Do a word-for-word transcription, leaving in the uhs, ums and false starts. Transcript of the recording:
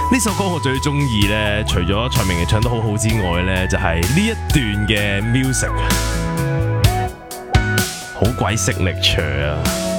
呢首歌我最中意咧，除咗蔡明嘅唱得好好之外咧，就係、是、呢一段嘅 music，好鬼 signature 啊！